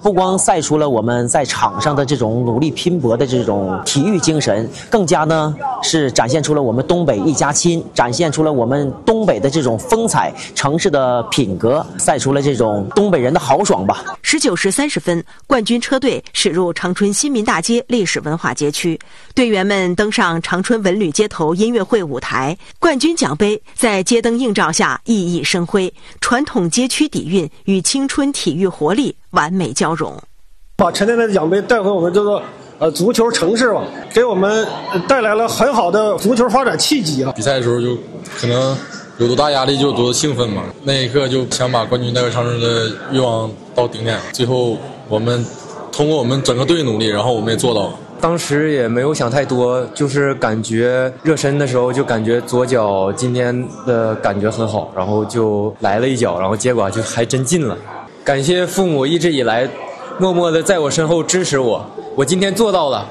不光赛出了我们在场上的这种努力拼搏的这种体育精神，更加呢是展现出了我们东北一家亲，展现出了我们东北的这种风采、城市的品格，赛出了这种东北人的豪爽吧。 19时30分，冠军车队驶入长春新民大街历史文化街区，队员们登上长春文旅街头音乐会舞台，冠军奖杯在街灯映照下熠熠生辉，传统街区底蕴与青春体育活力完美交融。 把陈奶奶的奖杯带回我们这个足球城市吧，给我们带来了很好的足球发展契机啊！ 比赛的时候就可能有多大压力就有多兴奋嘛，那一刻就想把冠军带回长春的欲望到顶点，最后我们通过我们整个队努力，然后我们也做到了。 当时也没有想太多，就是感觉热身的时候就感觉左脚今天的感觉很好，然后就来了一脚，然后结果就还真进了。感谢父母一直以来默默的在我身后支持我，我今天做到了。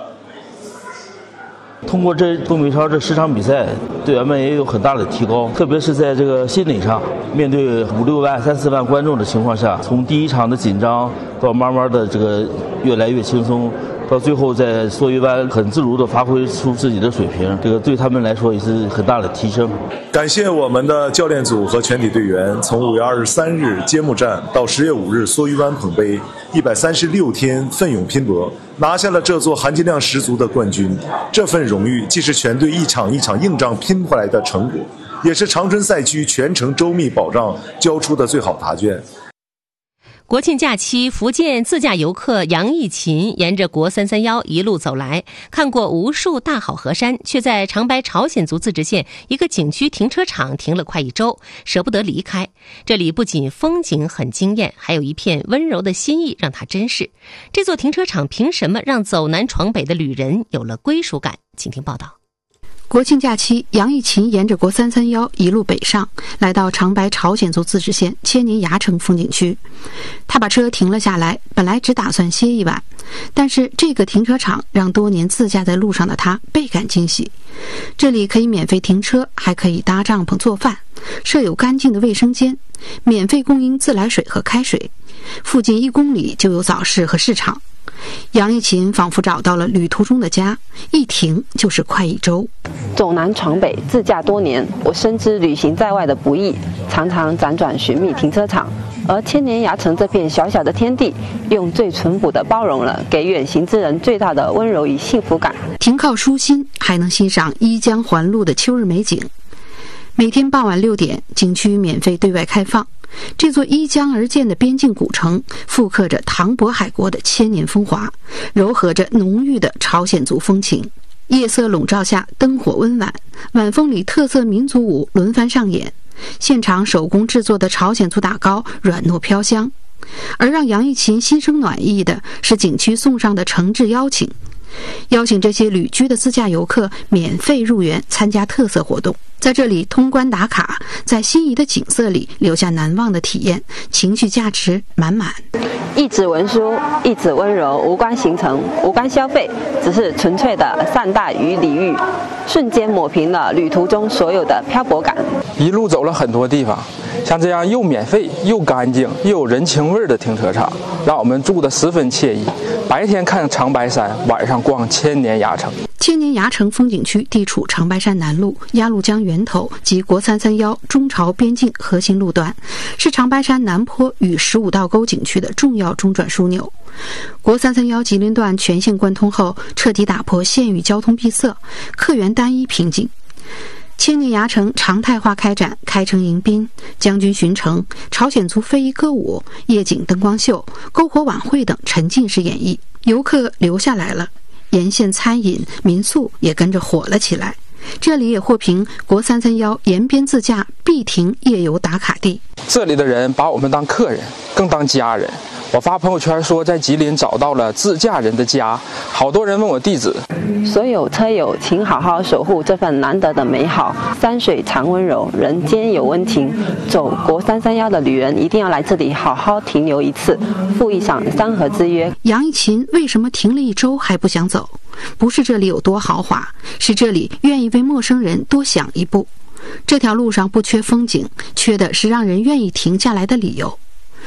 通过这东北超这10场比赛，队员们也有很大的提高，特别是在这个心理上，面对5、6万、3、4万观众的情况下，从第一场的紧张到慢慢的这个越来越轻松，到最后在梭鱼湾很自如地发挥出自己的水平，这个对他们来说也是很大的提升。 感谢我们的教练组和全体队员，从5月23日揭幕战到10月5日梭鱼湾捧杯，136天奋勇拼搏，拿下了这座含金量十足的冠军。这份荣誉既是全队一场一场硬仗拼回来的成果，也是长春赛区全程周密保障交出的最好答卷。 国庆假期，福建自驾游客杨义勤沿着国331一路走来，看过无数大好河山，却在长白朝鲜族自治县一个景区停车场停了快1周，舍不得离开。这里不仅风景很惊艳，还有一片温柔的心意让他珍视。这座停车场凭什么让走南闯北的旅人有了归属感？请听报道。 国庆假期，杨义勤沿着国331一路北上，来到长白朝鲜族自治县千年崖城风景区。他把车停了下来，本来只打算歇一晚，但是这个停车场让多年自驾在路上的他倍感惊喜。这里可以免费停车，还可以搭帐篷做饭，设有干净的卫生间，免费供应自来水和开水，附近1公里就有早市和市场。杨义勤仿佛找到了旅途中的家，一停就是快1周。 走南闯北，自驾多年，我深知旅行在外的不易，常常辗转寻觅停车场。而千年崖城这片小小的天地，用最淳朴的包容了给远行之人最大的温柔与幸福感。 停靠舒心，还能欣赏依江环路的秋日美景。每天傍晚6点，景区免费对外开放。这座依江而建的边境古城，复刻着唐渤海国的千年风华，糅合着浓郁的朝鲜族风情。夜色笼罩下，灯火温婉，晚风里特色民族舞轮番上演，现场手工制作的朝鲜族打糕软糯飘香。而让杨义勤心生暖意的是景区送上的诚挚邀请，邀请这些旅居的自驾游客免费入园参加特色活动，在这里通关打卡，在心仪的景色里留下难忘的体验，情绪价值满满。 一纸文书，一纸温柔，无关行程，无关消费，只是纯粹的善待与礼遇，瞬间抹平了旅途中所有的漂泊感。 一路走了很多地方，像这样又免费又干净又有人情味的停车场，让我们住得十分惬意。白天看长白山，晚上逛千年崖城。 千年崖城风景区地处长白山南路、鸭绿江源头及国331中朝边境核心路段，是长白山南坡与15道沟景区的重要中转枢纽。国331吉林段全线贯通后，彻底打破县域交通闭塞，客源单一瓶颈。千年崖城常态化开展开城迎宾、将军巡城、朝鲜族非遗歌舞、夜景灯光秀、篝火晚会等沉浸式演绎，游客留下来了，沿线餐饮民宿也跟着火了起来。这里也获评国331沿边自驾必停夜游打卡地。 这里的人把我们当客人，更当家人。我发朋友圈说在吉林找到了自驾人的家，好多人问我地址。 所有车友请好好守护这份难得的美好，山水常温柔，人间有温情。走国331的旅人一定要来这里好好停留一次，赴一场山河之约。 杨义勤为什么停了1周还不想走？不是这里有多豪华，是这里愿意为陌生人多想一步。这条路上不缺风景，缺的是让人愿意停下来的理由。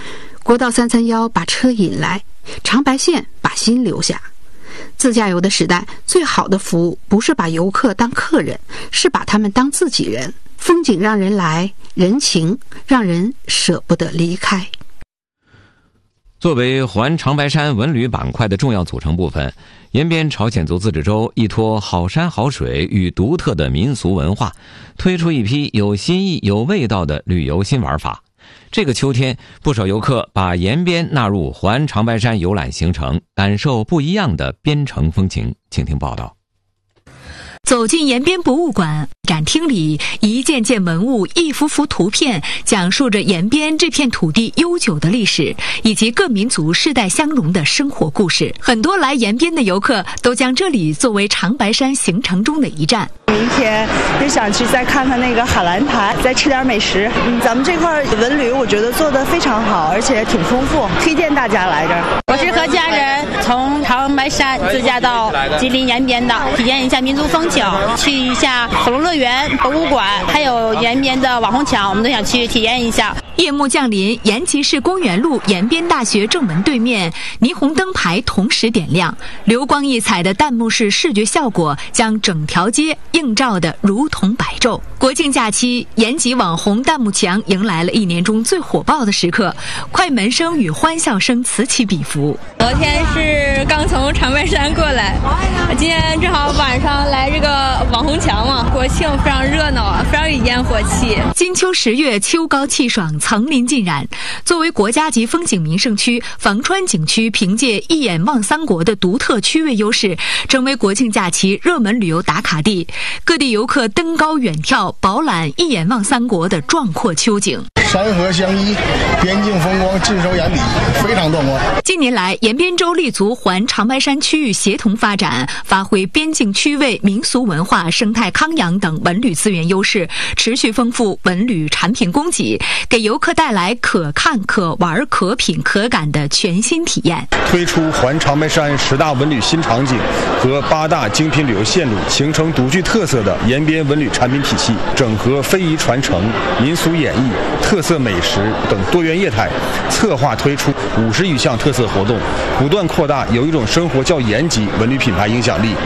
国道331把车引来，长白线把心留下。自驾游的时代，最好的服务不是把游客当客人，是把他们当自己人。风景让人来，人情让人舍不得离开。 作为环长白山文旅板块的重要组成部分，延边朝鲜族自治州依托好山好水与独特的民俗文化，推出一批有新意有味道的旅游新玩法。这个秋天，不少游客把延边纳入环长白山游览行程，感受不一样的边城风情。请听报道。 走进延边博物馆展厅里，一件件文物，一幅幅图片，讲述着延边这片土地悠久的历史，以及各民族世代相融的生活故事。很多来延边的游客都将这里作为长白山行程中的一站。 明天就想去再看看那个海兰台，再吃点美食。咱们这块文旅我觉得做得非常好，而且挺丰富，推荐大家来这儿。 我是和家人从长白山自驾到吉林延边的，体验一下民族风情，去一下恐龙乐园、博物馆，还有延边的网红墙，我们都想去体验一下。 夜幕降临，延吉市公园路延边大学正门对面，霓虹灯牌同时点亮，流光溢彩的弹幕式视觉效果将整条街映照得如同白昼。国庆假期，延吉网红弹幕墙迎来了一年中最火爆的时刻，快门声与欢笑声此起彼伏。 昨天是刚从长白山过来，今天正好晚上来这个网红墙嘛，国庆非常热闹啊，非常有烟火气。 金秋10月，秋高气爽，层林尽染。作为国家级风景名胜区，房川景区凭借一眼望三国的独特区位优势，成为国庆假期热门旅游打卡地。各地游客登高远眺，饱览一眼望三国的壮阔秋景。 山河相依，边境风光尽收眼底，非常壮观。 近年来，延边州立足环长白山区域协同发展，发挥边境区位、民俗文化、生态康养等文旅资源优势，持续丰富文旅产品供给，给游客带来可看、可玩、可品、可感的全新体验。 推出环长白山10大文旅新场景和8大精品旅游线路，形成独具特色的延边文旅产品体系，整合非遗传承、民俗演绎、特色美食等多元业态，策划推出50余项特色活动，不断扩大有一种生活叫延吉文旅品牌影响力。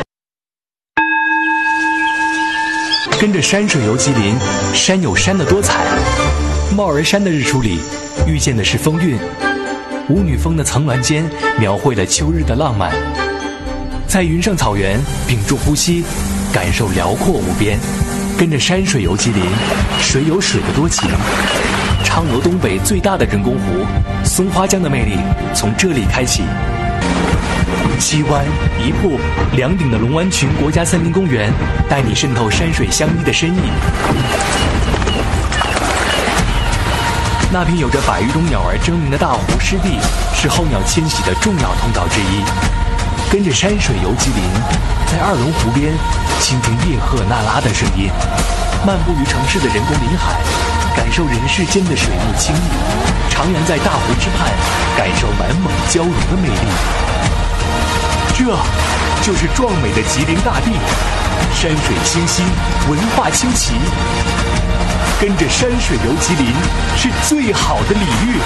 跟着山水游吉林，山有山的多彩。帽儿山的日出里，遇见的是风韵，舞女峰的层峦间描绘了秋日的浪漫。在云上草原屏住呼吸，感受辽阔无边。跟着山水游吉林，水有水的多情。畅游东北最大的人工湖松花江的魅力从这里开启。7湾、1瀑、2顶的龙湾群国家森林公园，带你渗透山水相依的深意。那片有着100余种鸟儿争鸣的大湖湿地，是候鸟迁徙的重要通道之一。跟着山水游吉林，在2龙湖边倾听叶赫那拉的声音，漫步于城市的人工林海，感受人世间的水木清意，徜徉在大湖之畔，感受满蒙交融的魅力。这就是壮美的吉林大地，山水清新，文化清奇。跟着山水游吉林是最好的礼遇。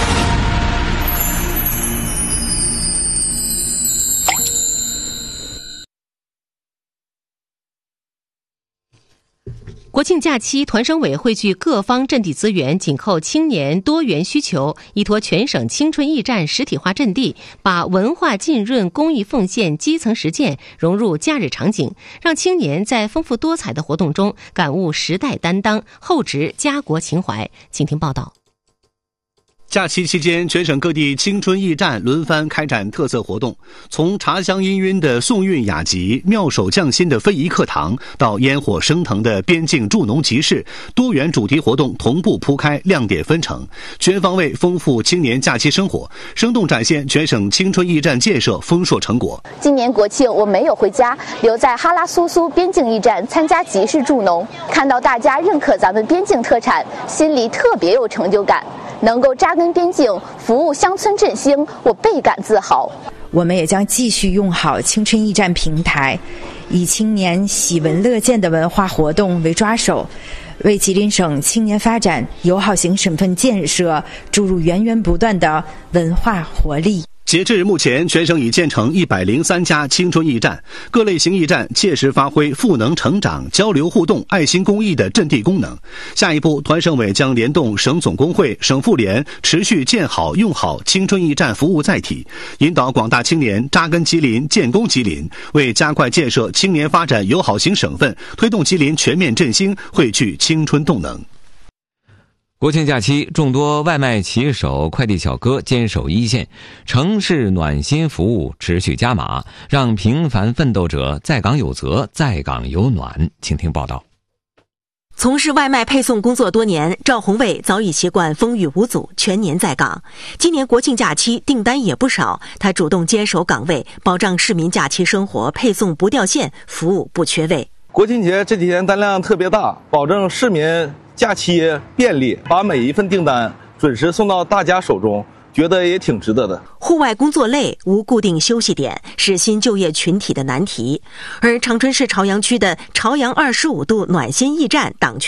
国庆假期，团省委汇聚各方阵地资源，紧扣青年多元需求，依托全省青春驿站实体化阵地，把文化浸润、公益奉献、基层实践融入假日场景，让青年在丰富多彩的活动中感悟时代担当，厚植家国情怀。请听报道。 假期期间，全省各地青春驿站轮番开展特色活动，从茶香氤氲的宋韵雅集、妙手匠心的非遗课堂，到烟火升腾的边境助农集市，多元主题活动同步铺开，亮点纷呈，全方位丰富青年假期生活，生动展现全省青春驿站建设丰硕成果。 今年国庆我没有回家，留在哈拉苏苏边境驿站参加集市助农，看到大家认可咱们边境特产，心里特别有成就感。能够扎根边境，服务乡村振兴，我倍感自豪。 我们也将继续用好青春驿站平台，以青年喜闻乐见的文化活动为抓手， 为吉林省青年发展友好型省份建设注入源源不断的文化活力。 截至目前，全省已建成103家青春驿站，各类型驿站切实发挥赋能成长、交流互动、爱心公益的阵地功能。下一步，团省委将联动省总工会、省妇联，持续建好用好青春驿站服务载体，引导广大青年扎根吉林、建功吉林，为加快建设青年发展友好型省份、推动吉林全面振兴汇聚青春动能。 国庆假期，众多外卖骑手、快递小哥坚守一线，城市暖心服务持续加码，让平凡奋斗者在岗有责，在岗有暖。请听报道。 从事外卖配送工作多年，赵宏伟早已习惯风雨无阻，全年在岗。今年国庆假期订单也不少，他主动坚守岗位，保障市民假期生活配送不掉线，服务不缺位。 国庆节这几天单量特别大，保证市民假期便利，把每一份订单准时送到大家手中，觉得也挺值得的。 户外工作累，无固定休息点，是新就业群体的难题。而长春市朝阳区的朝阳25度暖心驿站档缺